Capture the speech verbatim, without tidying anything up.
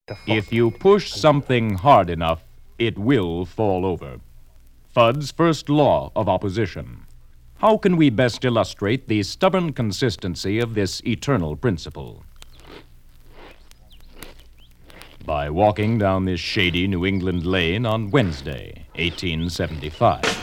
If you push something hard enough, it will fall over. Fudd's first law of opposition. How can we best illustrate the stubborn consistency of this eternal principle? By walking down this shady New England lane on Wednesday, eighteen seventy-five.